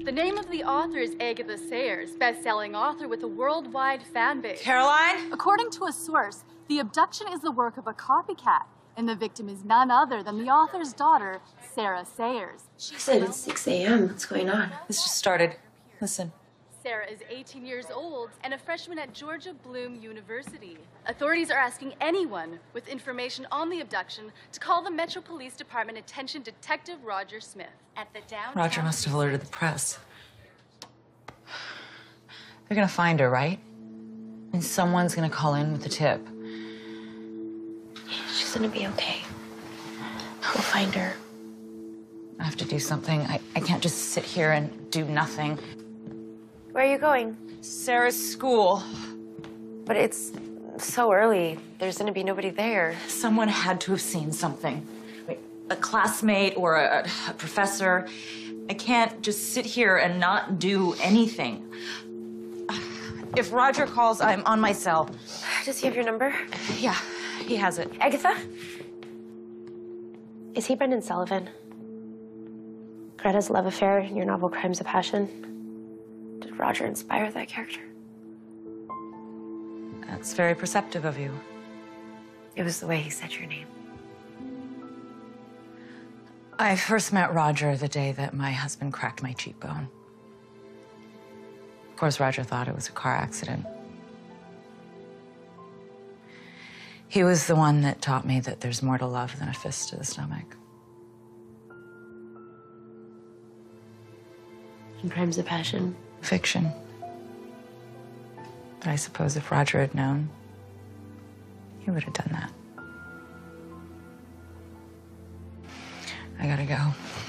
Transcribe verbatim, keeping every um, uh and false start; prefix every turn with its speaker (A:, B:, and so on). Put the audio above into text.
A: The name of the author is Agatha Sayers, best-selling author with a worldwide fan base.
B: Caroline?
A: According to a source, the abduction is the work of a copycat, and the victim is none other than the author's daughter, Sarah Sayers.
C: She said it's six A M What's going on?
B: This just started. Listen.
A: Sarah is eighteen years old and a freshman at Georgia Bloom University. Authorities are asking anyone with information on the abduction to call the Metro Police Department attention Detective Roger Smith at the downtown...
B: Roger must have alerted the press. They're gonna find her, right? And someone's gonna call in with the tip.
C: She's gonna be okay. We'll find her.
B: I have to do something. I, I can't just sit here and do nothing.
C: Where are you going?
B: Sarah's school.
C: But it's so early. There's gonna be nobody there.
B: Someone had to have seen something. A classmate or a, a professor. I can't just sit here and not do anything. If Roger calls, I'm on my cell.
C: Does he have your number?
B: Yeah, he has it.
C: Agatha? Is he Brendan Sullivan? Greta's love affair in your novel Crimes of Passion? Did Roger inspire that character?
B: That's very perceptive of you.
C: It was the way he said your name.
B: I first met Roger the day that my husband cracked my cheekbone. Of course, Roger thought it was a car accident. He was the one that taught me that there's more to love than a fist to the stomach.
C: And Crimes of Passion?
B: Fiction. But I suppose if Roger had known, he would have done that. I gotta go.